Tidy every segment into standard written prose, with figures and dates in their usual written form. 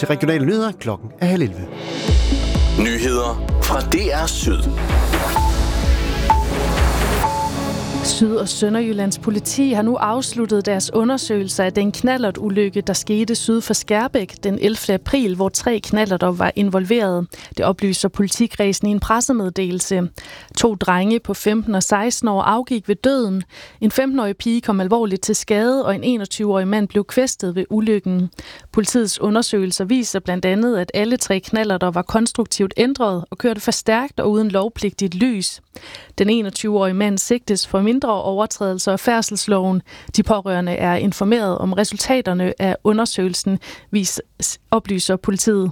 til regionale nyheder klokken 10:30. Nyheder fra DR Syd. Syd- og Sønderjyllands politi har nu afsluttet deres undersøgelser af den knallertulykke, der skete syd for Skærbæk den 11. april, hvor 3 knallerter var involveret. Det oplyser politikredsen i en pressemeddelelse. 2 drenge på 15 og 16 år afgik ved døden. En 15-årig pige kom alvorligt til skade, og en 21-årig mand blev kvæstet ved ulykken. Politiets undersøgelser viser blandt andet, at alle 3 knallerter var konstruktivt ændret og kørte for stærkt og uden lovpligtigt lys. Den 21-årige mand sigtes for mindre overtrædelser af færdselsloven. De pårørende er informeret om resultaterne af undersøgelsen, oplyser politiet.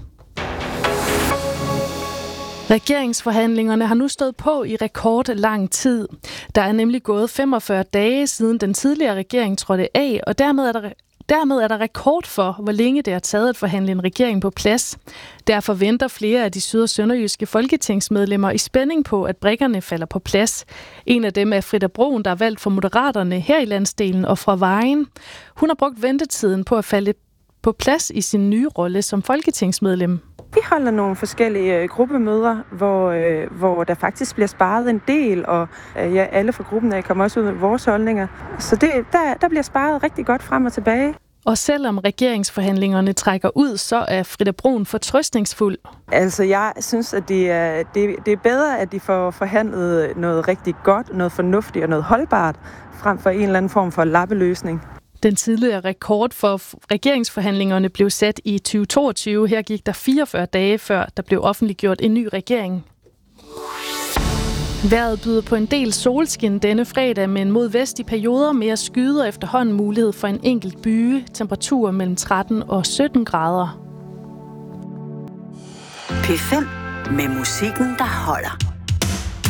Regeringsforhandlingerne har nu stået på i rekordlang tid. Der er nemlig gået 45 dage siden den tidligere regering trådte af, og dermed er der rekord for, hvor længe det har taget at forhandle en regering på plads. Derfor venter flere af de syd- og sønderjyske folketingsmedlemmer i spænding på, at brikkerne falder på plads. En af dem er Frida Broen, der er valgt for Moderaterne her i landsdelen og fra Vejen. Hun har brugt ventetiden på at falde på plads i sin nye rolle som folketingsmedlem. Vi holder nogle forskellige gruppemøder, hvor der faktisk bliver sparet en del, og alle fra gruppen kommer også ud med vores holdninger. Så der bliver sparet rigtig godt frem og tilbage. Og selvom regeringsforhandlingerne trækker ud, så er Frida Broen fortrøstningsfuld. Altså, jeg synes, at det er bedre, at de får forhandlet noget rigtig godt, noget fornuftigt og noget holdbart, frem for en eller anden form for lappeløsning. Den tidligere rekord for regeringsforhandlingerne blev sat i 2022. Her gik der 44 dage før der blev offentliggjort en ny regering. Vejret byder på en del solskin denne fredag, men mod vest i perioder mere skyder efterhånden mulighed for en enkelt byge. Temperaturer mellem 13 og 17 grader. P5 med musikken, der holder.